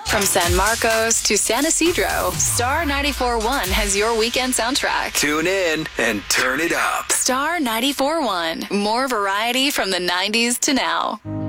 From San Marcos to San Isidro, Star 94.1 has your weekend soundtrack. Tune in and turn it up. Star 94.1. More variety from the 90s to now.